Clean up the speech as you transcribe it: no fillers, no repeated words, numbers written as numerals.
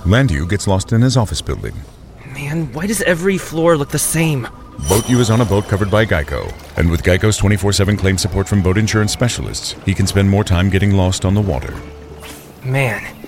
Landu gets lost in his office building. Man, why does every floor look the same? Boat U is on a boat covered by Geico, and with Geico's 24/7 claim support from boat insurance specialists, he can spend more time getting lost on the water. Man,